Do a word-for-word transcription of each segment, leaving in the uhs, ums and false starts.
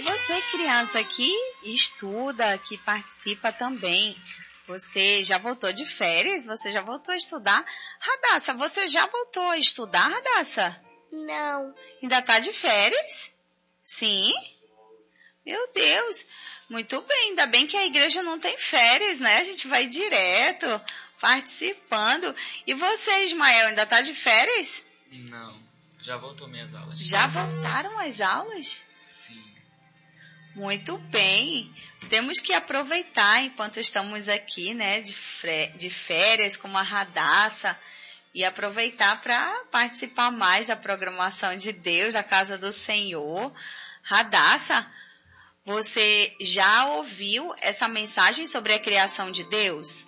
você, criança, que estuda, que participa também. Você já voltou de férias? Você já voltou a estudar? Radassa, você já voltou a estudar, Radassa? Não. Ainda tá de férias? Sim? Meu Deus, muito bem. Ainda bem que a igreja não tem férias, né? A gente vai direto, participando. E você, Ismael, ainda tá de férias? Não, já voltou minhas aulas. Já voltaram as aulas? Sim. Muito bem. Temos que aproveitar enquanto estamos aqui, né, de, fre- de férias, como a Radassa, e aproveitar para participar mais da programação de Deus, da casa do Senhor. Radassa, você já ouviu essa mensagem sobre a criação de Deus?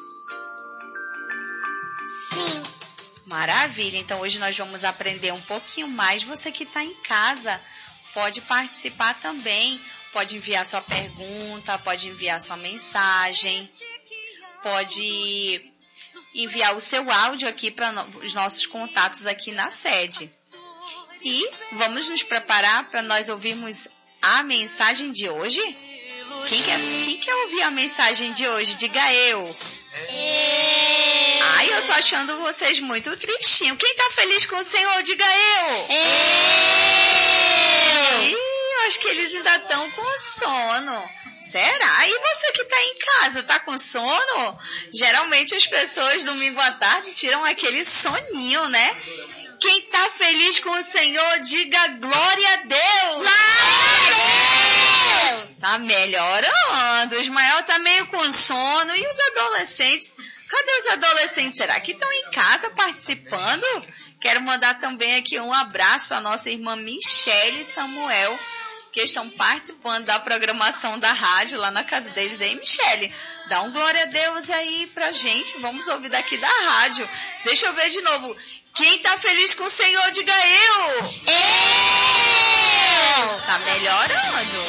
Sim. Maravilha. Então hoje nós vamos aprender um pouquinho mais. Você que está em casa pode participar também. Pode enviar sua pergunta, pode enviar sua mensagem, pode enviar o seu áudio aqui para no, os nossos contatos aqui na sede. E vamos nos preparar para nós ouvirmos a mensagem de hoje? Quem quer, quem quer ouvir a mensagem de hoje? Diga eu. Ai, eu tô achando vocês muito tristinhos. Quem tá feliz com o Senhor? Diga eu. Ih, eu acho que eles ainda estão com sono. Será? E você que tá em casa, tá com sono? Geralmente as pessoas domingo à tarde tiram aquele soninho, né? Quem tá feliz com o Senhor, diga glória a Deus. Glória a Deus. Tá melhorando. O Ismael tá meio com sono. E os adolescentes? Cadê os adolescentes? Será que estão em casa participando? Quero mandar também aqui um abraço para nossa irmã Michele e Samuel, que estão participando da programação da rádio lá na casa deles. Hein, Michele? Dá um glória a Deus aí pra gente. Vamos ouvir daqui da rádio. Deixa eu ver de novo. Quem tá feliz com o Senhor, diga eu. Eu. Tá melhorando.